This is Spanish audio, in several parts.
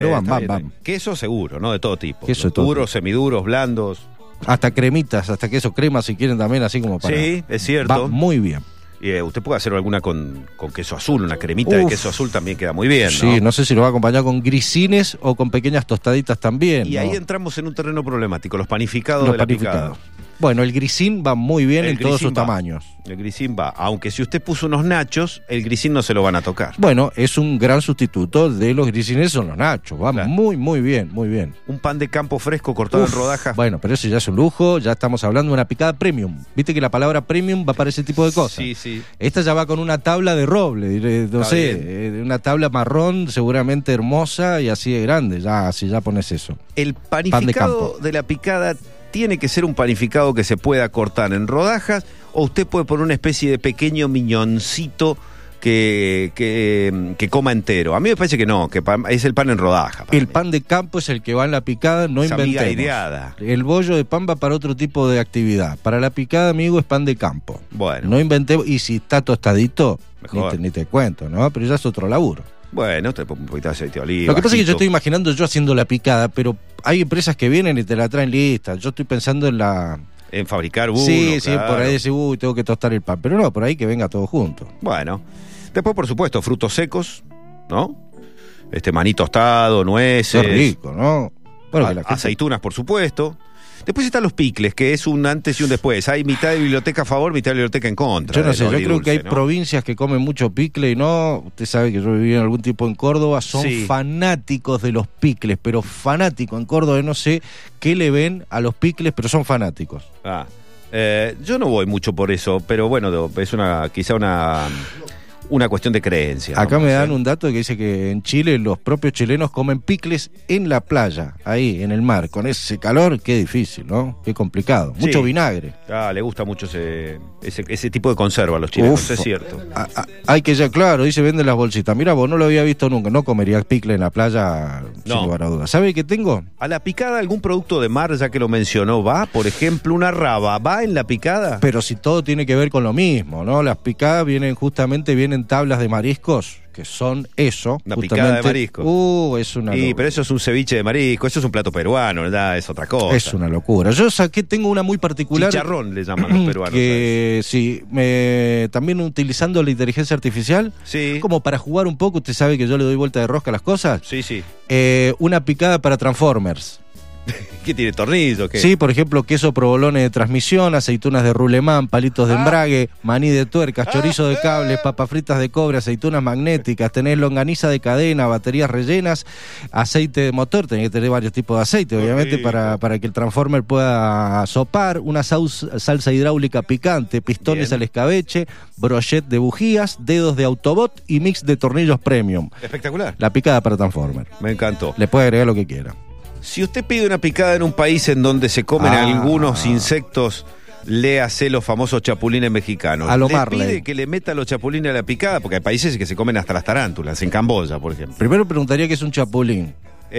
Van. Queso seguro, ¿no? De todo tipo. Queso de todo duros, semiduros, blandos. Hasta cremitas, hasta queso crema si quieren también, así como para... Sí, es cierto. Va muy bien. Usted puede hacer alguna con queso azul, una cremita de queso azul también queda muy bien, ¿no? Sí, no sé si lo va a acompañar con grisines o con pequeñas tostaditas también. Y ¿no? ahí entramos en un terreno problemático, los panificados de la picada. Bueno, el grisín va muy bien en todos sus tamaños. El grisín va, aunque si usted puso unos nachos, el grisín no se lo van a tocar. Bueno, es un gran sustituto de los grisines, son los nachos, va muy bien. Un pan de campo fresco cortado en rodajas. Bueno, pero eso ya es un lujo, ya estamos hablando de una picada premium. Viste que la palabra premium va para ese tipo de cosas. Sí. Esta ya va con una tabla de roble, una tabla marrón seguramente hermosa y así de grande, así ya pones eso. El panificado de la picada tiene que ser un panificado que se pueda cortar en rodajas, o usted puede poner una especie de pequeño miñoncito que coma entero. A mí me parece que no, que es el pan en rodaja. El pan de campo es el que va en la picada, no inventemos. Ideada. El bollo de pan va para otro tipo de actividad. Para la picada, amigo, es pan de campo. Bueno. No inventemos, y si está tostadito, mejor. Ni te cuento, ¿no? Pero ya es otro laburo. Bueno, te pongo un poquito de aceite de oliva. Lo que pasa es que yo estoy imaginando yo haciendo la picada, pero hay empresas que vienen y te la traen lista. Yo estoy pensando en fabricar uno. Sí, claro. por ahí decir, tengo que tostar el pan. Pero no, por ahí que venga todo junto. Bueno. Después, por supuesto, frutos secos, ¿no? Maní tostado, nueces. Qué rico, ¿no? Bueno, aceitunas, por supuesto. Después están los picles, que es un antes y un después. Hay mitad de biblioteca a favor, mitad de biblioteca en contra. Yo no sé, yo creo que hay provincias que comen mucho picle y no. Usted sabe que yo viví en algún tiempo en Córdoba, son fanáticos de los picles, pero fanáticos. En Córdoba no sé qué le ven a los picles, pero son fanáticos. Yo no voy mucho por eso, pero bueno, es quizá una cuestión de creencia. Acá me dan un dato que dice que en Chile los propios chilenos comen picles en la playa, ahí en el mar, con ese calor, qué difícil, ¿no? Qué complicado. Mucho vinagre. Le gusta mucho ese tipo de conserva a los chilenos, es cierto. Hay que claro, dice venden las bolsitas. Mira, vos no lo había visto nunca, no comería picle en la playa, sin lugar a dudas. ¿Sabe qué tengo? ¿A la picada algún producto de mar, ya que lo mencionó, va? Por ejemplo, una raba, ¿va en la picada? Pero si todo tiene que ver con lo mismo, ¿no? Las picadas vienen tablas de mariscos que son eso. Una picada de marisco. Es una locura. Pero eso es un ceviche de marisco, eso es un plato peruano, ¿verdad? Es otra cosa. Es una locura. Yo tengo una muy particular. Chicharrón le llaman los peruanos. Que sí, también utilizando la inteligencia artificial, como para jugar un poco, usted sabe que yo le doy vuelta de rosca a las cosas. Sí. Una picada para Transformers. ¿Qué tiene, tornillos? ¿Qué? Sí, por ejemplo, queso provolone de transmisión, aceitunas de rulemán, palitos de embrague, maní de tuercas, chorizo de cables, papas fritas de cobre, aceitunas magnéticas, tenés longaniza de cadena, baterías rellenas, aceite de motor, tenés que tener varios tipos de aceite, obviamente, para que el Transformer pueda sopar, una salsa hidráulica picante, pistones al escabeche, brochet de bujías, dedos de Autobot y mix de tornillos premium. Espectacular. La picada para Transformer. Me encantó. Le puede agregar lo que quiera. Si usted pide una picada en un país en donde se comen algunos insectos, léase los famosos chapulines mexicanos. A lo ¿Le Marley pide que le meta los chapulines a la picada? Porque hay países que se comen hasta las tarántulas, en Camboya, por ejemplo. Primero preguntaría qué es un chapulín.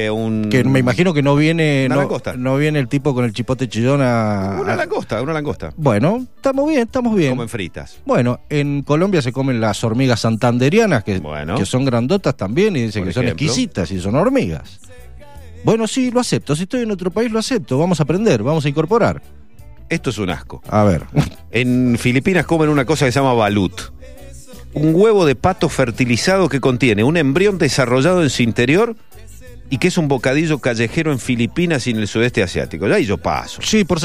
Que me imagino que no viene langosta. No viene el tipo con el chipote chillón Una langosta. Bueno, estamos bien. Comen fritas. Bueno, en Colombia se comen las hormigas santanderianas, que son grandotas también, y dicen que son exquisitas y son hormigas. Bueno, sí, lo acepto. Si estoy en otro país, lo acepto. Vamos a aprender, vamos a incorporar. Esto es un asco. A ver. En Filipinas comen una cosa que se llama balut. Un huevo de pato fertilizado que contiene un embrión desarrollado en su interior y que es un bocadillo callejero en Filipinas y en el sudeste asiático. Ahí yo paso. Sí, por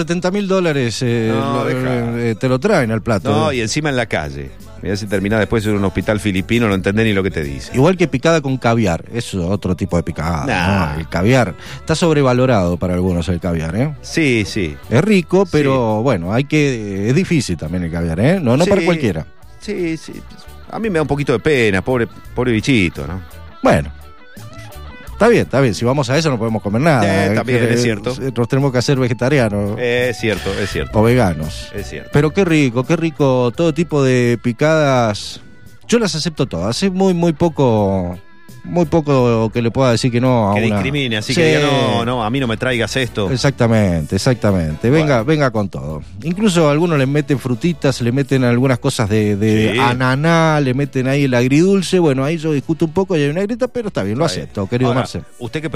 $70.000 te lo traen al plato. No, y encima en la calle. Mirá si termina después en un hospital filipino, no entendés ni lo que te dice. Igual que picada con caviar, es otro tipo de picada. ¿No? El caviar está sobrevalorado para algunos, el caviar, ¿eh? Sí. Es rico, pero bueno, es difícil también el caviar, ¿eh? No para cualquiera. Sí. A mí me da un poquito de pena, pobre bichito, ¿no? Bueno. Está bien, si vamos a eso no podemos comer nada. También es cierto. Nos tenemos que hacer vegetarianos. Es cierto. O veganos. Es cierto. Pero qué rico, todo tipo de picadas. Yo las acepto todas. Hace muy poco muy poco que le pueda decir que no a que una... discrimine, así Sí. que diga, no, a mí no me traigas esto. Exactamente. Venga con todo. Incluso algunos le meten frutitas, le meten algunas cosas de Sí. ananá, le meten ahí el agridulce. Bueno, ahí yo discuto un poco y hay una grieta, pero está bien, lo acepto, querido Ahora, Marce. usted que